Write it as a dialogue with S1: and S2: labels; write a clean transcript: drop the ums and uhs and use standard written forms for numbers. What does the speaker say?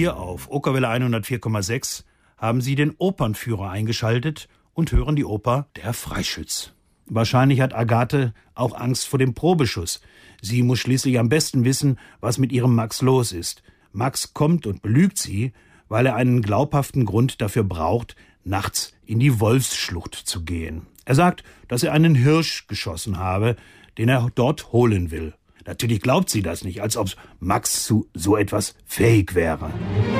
S1: Hier auf Okerwelle 104,6 haben Sie den Opernführer eingeschaltet und hören die Oper Der Freischütz. Wahrscheinlich hat Agathe auch Angst vor dem Probeschuss. Sie muss schließlich am besten wissen, was mit ihrem Max los ist. Max kommt und belügt sie, weil er einen glaubhaften Grund dafür braucht, nachts in die Wolfsschlucht zu gehen. Er sagt, dass er einen Hirsch geschossen habe, den er dort holen will. Natürlich glaubt sie das nicht, als ob Max zu so etwas fähig wäre.